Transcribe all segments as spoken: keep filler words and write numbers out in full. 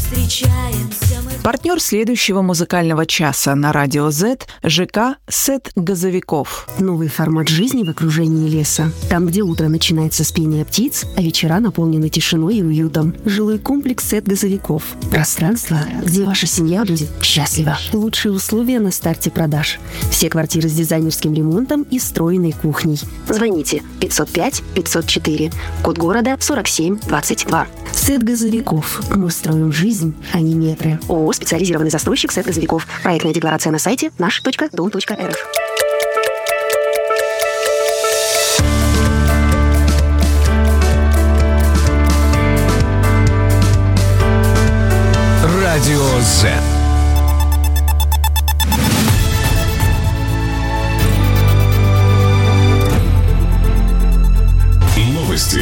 Партнер следующего музыкального часа на радио Z – ЖК «Сет Газовиков». Новый формат жизни в окружении леса. Там, где утро начинается с пения птиц, а вечера наполнены тишиной и уютом. Жилой комплекс «Сет Газовиков». Пространство, где ваша семья будет счастлива. Лучшие условия на старте продаж. Все квартиры с дизайнерским ремонтом и встроенной кухней. Звоните пятьсот пять пятьсот четыре. Код города сорок семь двадцать два. «Сет Газовиков». Мы строим жизнь, а не метры. ООО «Специализированный застройщик «Сет Газовиков». Проектная декларация на сайте наш точка дом точка эр эф. Радио Z. Новости.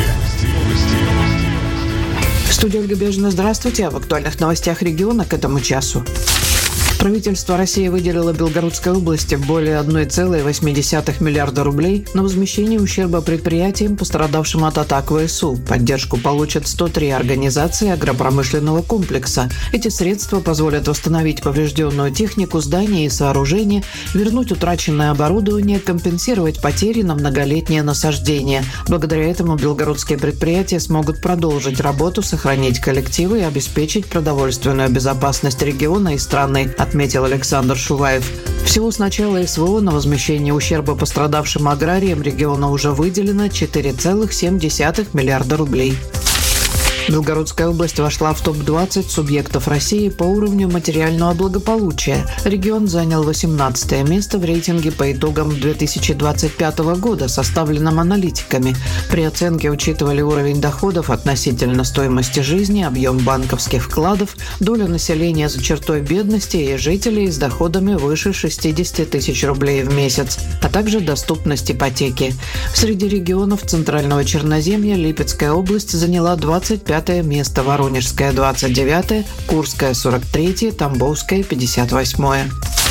Студия Ольга Бежина, здравствуйте. В актуальных новостях региона к этому часу. Правительство России выделило Белгородской области более одна целая восемь десятых миллиарда рублей на возмещение ущерба предприятиям, пострадавшим от атак ВСУ. Поддержку получат сто три организации агропромышленного комплекса. Эти средства позволят восстановить поврежденную технику, здания и сооружения, вернуть утраченное оборудование, компенсировать потери на многолетнее насаждение. Благодаря этому белгородские предприятия смогут продолжить работу, сохранить коллективы и обеспечить продовольственную безопасность региона и страны, отметил Александр Шуваев. Всего с начала СВО на возмещение ущерба пострадавшим аграриям региона уже выделено четыре целых семь десятых миллиарда рублей. Белгородская область вошла в топ двадцать субъектов России по уровню материального благополучия. Регион занял восемнадцатое место в рейтинге по итогам две тысячи двадцать пятого года, составленном аналитиками. При оценке учитывали уровень доходов относительно стоимости жизни, объем банковских вкладов, долю населения за чертой бедности и жителей с доходами выше шестидесяти тысяч рублей в месяц, а также доступность ипотеки. Среди регионов Центрального Черноземья Липецкая область заняла двадцать пятое место, Воронежская – двадцать девятое, Курская – сорок третье, Тамбовская – пятьдесят восьмое.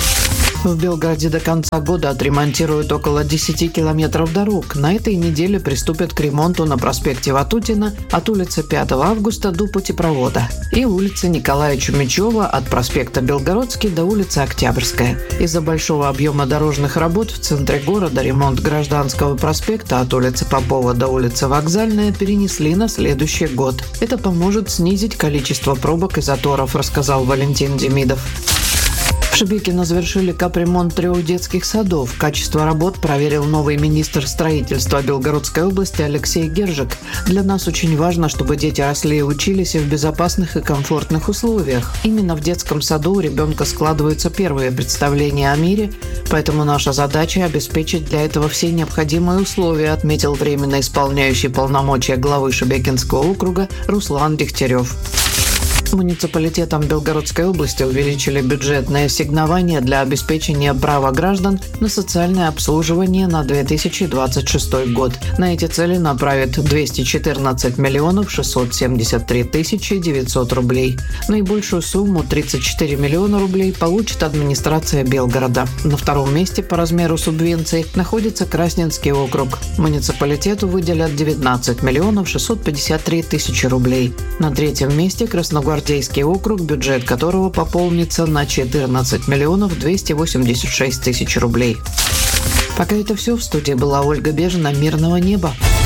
В Белгороде до конца года отремонтируют около десяти километров дорог. На этой неделе приступят к ремонту на проспекте Ватутина от улицы пятого августа до путепровода и улицы Николая Чумичева от проспекта Белгородский до улицы Октябрьская. Из-за большого объема дорожных работ в центре города ремонт Гражданского проспекта от улицы Попова до улицы Вокзальная перенесли на следующий год. Это поможет снизить количество пробок и заторов, рассказал Валентин Демидов. В Шебекино завершили капремонт трех детских садов. Качество работ проверил новый министр строительства Белгородской области Алексей Гержик. Для нас очень важно, чтобы дети росли и учились в безопасных и комфортных условиях. Именно в детском саду у ребенка складываются первые представления о мире, поэтому наша задача – обеспечить для этого все необходимые условия, отметил временно исполняющий полномочия главы Шебекинского округа Руслан Дегтярев. Муниципалитетом Белгородской области увеличили бюджетное ассигнование для обеспечения права граждан на социальное обслуживание на две тысячи двадцать шестой год. На эти цели направят двести четырнадцать миллионов шестьсот семьдесят три тысячи девятьсот рублей. Наибольшую сумму – тридцать четыре миллиона рублей получит администрация Белгорода. На втором месте по размеру субвенций находится Красненский округ. Муниципалитету выделят девятнадцать миллионов шестьсот пятьдесят три тысячи рублей. На третьем месте Красногвардейский Гвардейский округ, бюджет которого пополнится на четырнадцать миллионов двести восемьдесят шесть тысяч рублей. Пока это все. В студии была Ольга Бежина. Мирного неба.